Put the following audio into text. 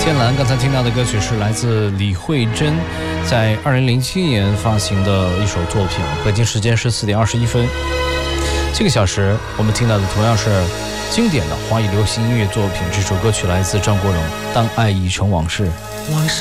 天蓝刚才听到的歌曲是来自李慧珍在2007年发行的一首作品，北京时间14点21分。这个小时我们听到的同样是经典的华语流行音乐作品，这首歌曲来自张国荣《当爱已成往事》。 往事